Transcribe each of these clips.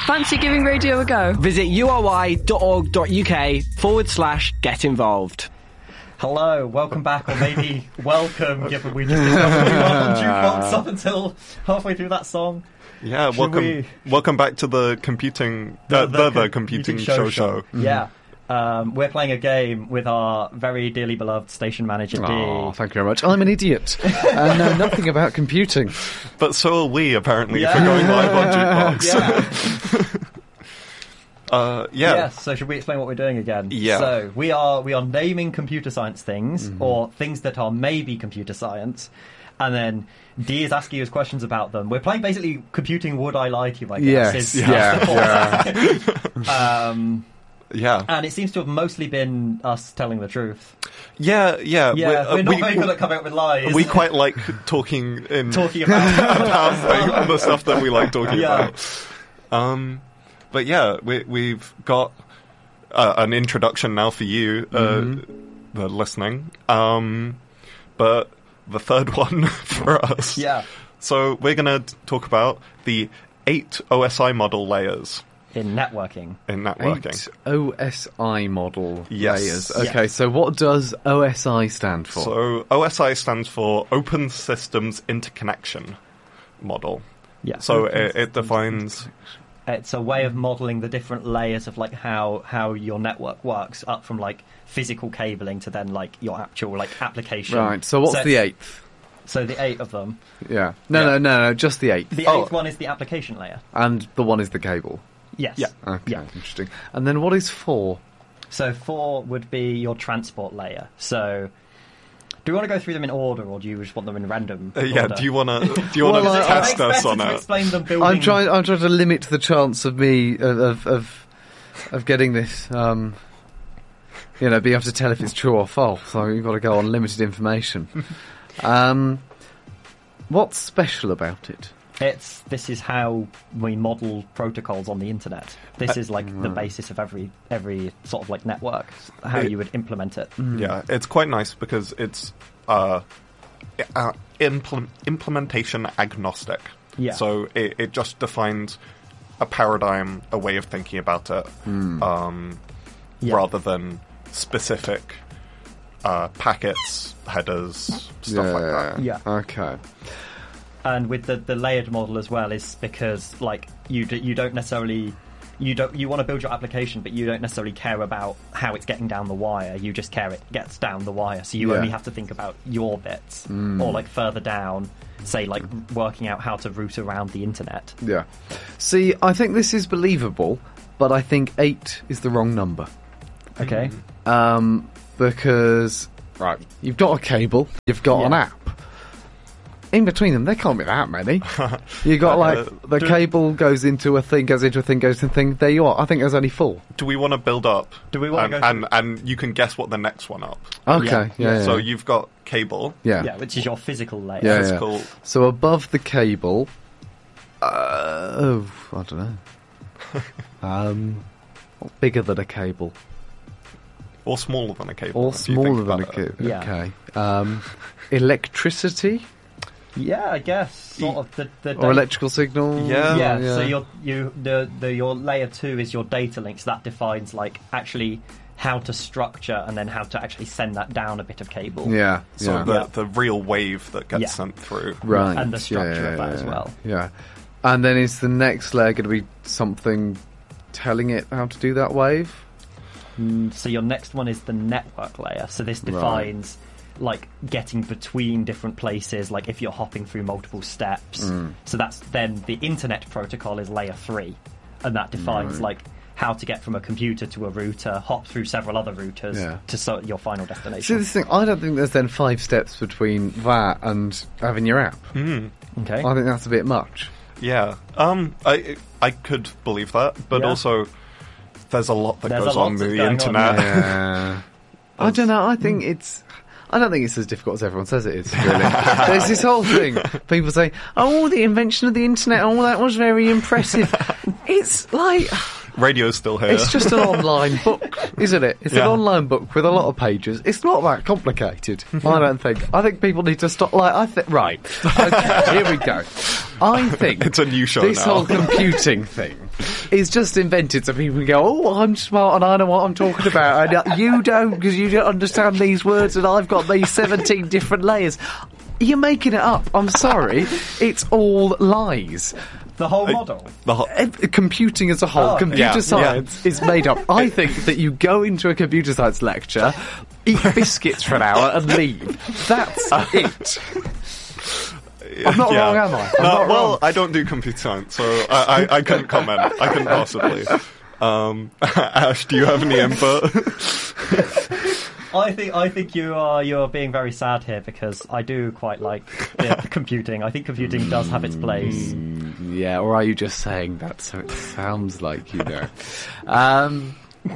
Fancy giving radio a go? Visit uri.org.uk/get involved. Hello, welcome back, or maybe welcome, given we just discussed we were on Jukebox up until halfway through that song. Yeah, welcome back to the computing computing show. Yeah. We're playing a game with our very dearly beloved station manager, D. Oh, thank you very much. I'm an idiot and know nothing about computing. But so are we, apparently, for going live on Jukebox. Yeah, so should we explain what we're doing again? Yeah. So we are naming computer science things, or things that are maybe computer science, and then D is asking us questions about them. We're playing basically computing Would I Lie to You, I guess. Yeah. And it seems to have mostly been us telling the truth. Yeah. We're not very good at coming up with lies. We quite like talking about the stuff that we like talking about. But yeah, we've got an introduction now for you, the listening. But the third one for us. Yeah. So we're going to talk about the 8 OSI model layers. In networking. 8 OSI model Yes. layers. Okay, so what does OSI stand for? So OSI stands for Open Systems Interconnection Model. Yeah. So it defines... It's a way of modelling the different layers of like how your network works, up from like physical cabling to then like your actual like application. Right, so what's the 8th? So the 8 of them. Yeah. No, just the 8th. The 8th one is the application layer. And the one is the cable. Yes. Yeah. Okay, Yeah. interesting. And then what is 4? So 4 would be your transport layer. So do you want to go through them in order, or do you just want them in random order? Do you want to Well, test us on to it? explain them building... I'm trying to limit the chance of me of getting this. Being able to tell if it's true or false. So you've got to go on limited information. What's special about it? This is how we model protocols on the internet. This is like the basis of every sort of like network, how you would implement it. Yeah, it's quite nice because it's implementation agnostic. Yeah. So it just defines a paradigm, a way of thinking about it, rather than specific packets, headers, stuff like that. Yeah. Okay. And with the layered model as well is because like you don't necessarily you want to build your application, but you don't necessarily care about how it's getting down the wire. You just care it gets down the wire. So you only have to think about your bits, or like further down, say like working out how to route around the internet. Yeah. See, I think this is believable, but I think 8 is the wrong number. Okay. Because you've got a cable, you've got an app. In between them, there can't be that many. You got the cable goes into a thing, goes into a thing, goes into a thing. There you are. I think there's only 4. Do we want to build up? Do we want to go and you can guess what the next one up. Okay. Yeah. So you've got cable. Yeah. which is your physical layer. Yeah. Physical. So above the cable, I don't know. Bigger than a cable. Or smaller than a cable. Or if you think smaller than a about it. cable. Yeah. Okay. Electricity Yeah, I guess sort of the or electrical signal. Yeah. So your layer 2 is your data link. So that defines like actually how to structure and then how to actually send that down a bit of cable. Yeah. So the real wave that gets sent through. Right. And the structure of that as well. Yeah. And then is the next layer going to be something telling it how to do that wave? So your next one is the network layer. So this defines like getting between different places, like if you're hopping through multiple steps. So that's then the internet protocol is layer 3, and that defines like how to get from a computer to a router, hop through several other routers to your final destination. See, this thing, I don't think there's then 5 steps between that and having your app. Okay. I think that's a bit much. Yeah. I could believe that, but also there's a lot that goes on with the internet. Yeah. I don't know. I don't think it's as difficult as everyone says it is, really. There's this whole thing. People say, the invention of the internet, that was very impressive. It's like, radio's still here. It's just an online book, isn't it? It's an online book with a lot of pages. It's not that complicated, I don't think. I think people need to stop. Right. Okay, here we go. I think it's a new show this now. whole computing thing is just invented so people can go, oh, I'm smart and I know what I'm talking about. And you don't, because you don't understand these words and I've got these 17 different layers. You're making it up. I'm sorry. It's all lies. The whole model? Computing as a whole, computer science is made up. I think that you go into a computer science lecture, eat biscuits for an hour and leave. That's it. I'm not wrong, am I? Well, wrong. I don't do computer science, so I couldn't comment. I couldn't possibly. Ash, do you have any input? I think you're being very sad here, because I do quite like computing. I think computing does have its place. Yeah, or are you just saying that so it sounds like you know?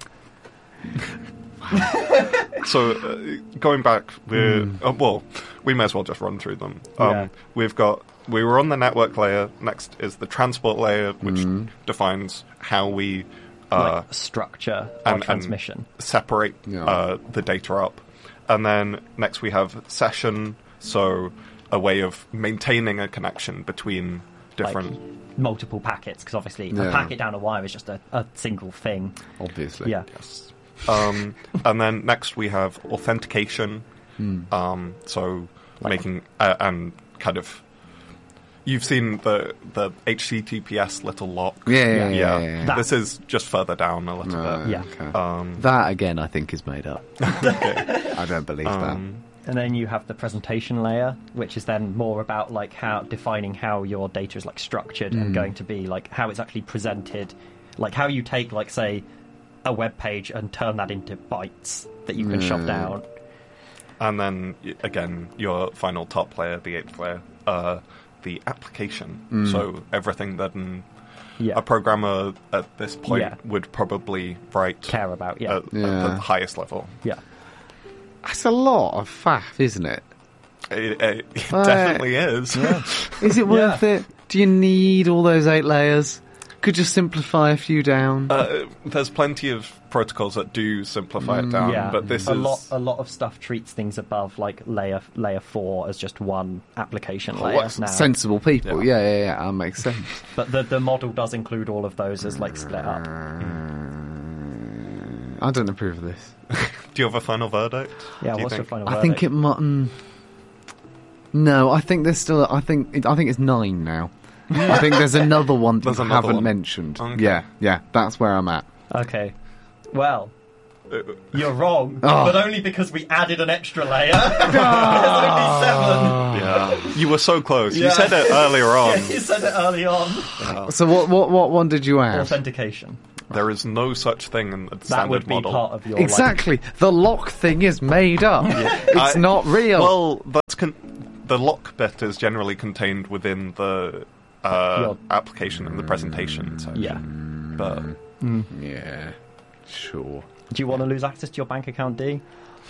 So, going back, we may as well just run through them. We were on the network layer. Next is the transport layer, which defines how we structure our transmission, and separate the data up. And then next we have session, so a way of maintaining a connection between different multiple packets, because obviously a packet down a wire is just a single thing. Obviously, yes. And then next we have authentication. So making and kind of. You've seen the HTTPS little lock. Yeah. This is just further down a little bit. Yeah. Okay. That again, I think, is made up. I don't believe that. And then you have the presentation layer, which is then more about defining how your data is structured and going to be how it's actually presented, how you take say a web page and turn that into bytes that you can shove down. And then again, your final top layer, the 8th layer, the application. So everything that a programmer at this point would probably care about at the highest level. Yeah. That's a lot of faff, isn't it? It definitely is. Yeah. Is it worth it? Do you need all those 8 layers? Could you simplify a few down? There's plenty of protocols that do simplify it down, but this a lot of stuff treats things above layer 4 as just one application layer now. Sensible people, yeah, that makes sense. But the model does include all of those as split up. I don't approve of this. Do you have a final verdict? Yeah, what's your final verdict? I think it might. No, I think there's still. I think it's 9 now. I think there's another one that you haven't mentioned. Okay. Yeah, that's where I'm at. Okay. Well, you're wrong, but only because we added an extra layer. There's only 7. Yeah. You were so close. You said it earlier on. Yeah, you said it early on. Yeah. So what one did you add? Authentication. There is no such thing in the standard that would be model. Part of your exactly. The lock thing is made up. It's not real. Well, the lock bit is generally contained within the application and the presentation section. Yeah. But yeah, sure. Do you want to lose access to your bank account, D?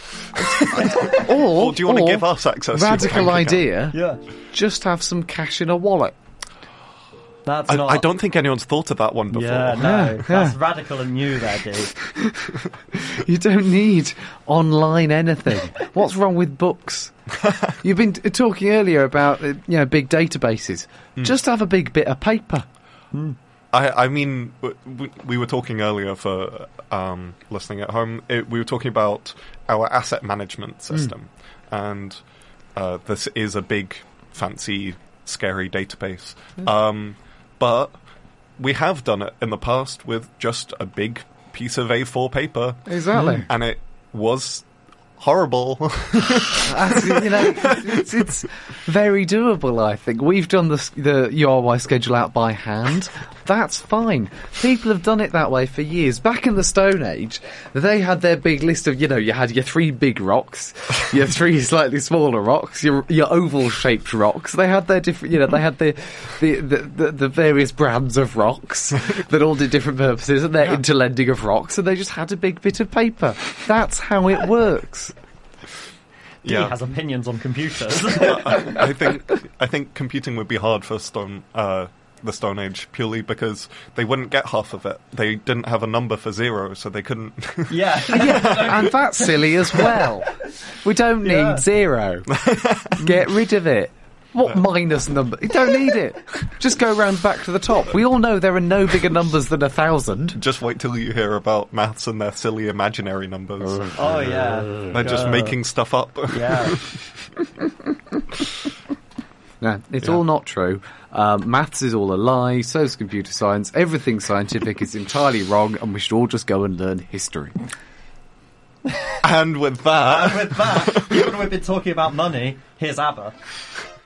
or do you want to give us access? Radical to your bank idea. Yeah. Just have some cash in a wallet. That's I don't think anyone's thought of that one before. Yeah, no. That's radical and new there, dude. You don't need online anything. What's wrong with books? You've been talking earlier about big databases. Just have a big bit of paper. I mean, we were talking earlier for listening at home. We were talking about our asset management system. And this is a big, fancy, scary database. But we have done it in the past with just a big piece of A4 paper. Exactly. And it was horrible. It's very doable, I think. We've done the URY schedule out by hand. That's fine. People have done it that way for years. Back in the Stone Age, they had their big list of, you had your 3 big rocks, your 3 slightly smaller rocks, your oval-shaped rocks. They had their different, they had the various brands of rocks that all did different purposes, and their interlending of rocks, and they just had a big bit of paper. That's how it works. He has opinions on computers. I think computing would be hard for Stone the Stone Age purely because they wouldn't get half of it. They didn't have a number for 0, so they couldn't. Yeah. And that's silly as well. We don't need 0. Get rid of it. What minus number? You don't need it. Just go round back to the top. We all know there are no bigger numbers than 1,000. Just wait till you hear about maths and their silly imaginary numbers. Oh, yeah. They're just making stuff up. Yeah. No, it's all not true. Maths is all a lie, so is computer science. Everything scientific is entirely wrong, and we should all just go and learn history. And with that... Given we've been talking about money, here's ABBA.